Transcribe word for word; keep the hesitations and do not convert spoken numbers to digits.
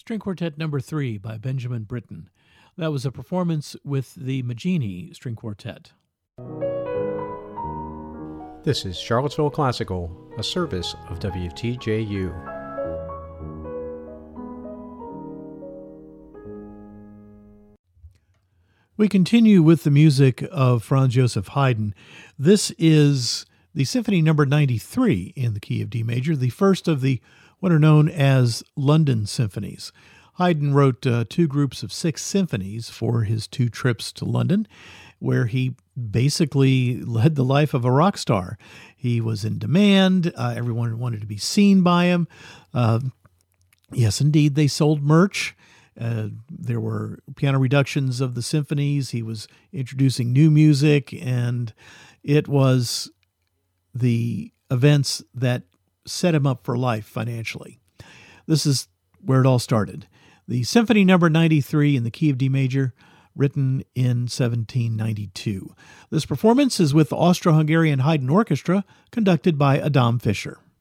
String Quartet number three by Benjamin Britten. That was a performance with the Maggini String Quartet. This is Charlottesville Classical, a service of W T J U. We continue with the music of Franz Joseph Haydn. This is the Symphony number ninety-three in the key of D major, the first of the what are known as London symphonies. Haydn wrote uh, two groups of six symphonies for his two trips to London, where he basically led the life of a rock star. He was in demand. Uh, everyone wanted to be seen by him. Uh, yes, indeed, they sold merch. Uh, there were piano reductions of the symphonies. He was introducing new music, and it was the events that set him up for life financially. This is where it all started. The Symphony number ninety-three in the key of D major, written in seventeen ninety-two. This performance is with the Austro-Hungarian Haydn Orchestra, conducted by Adam Fischer.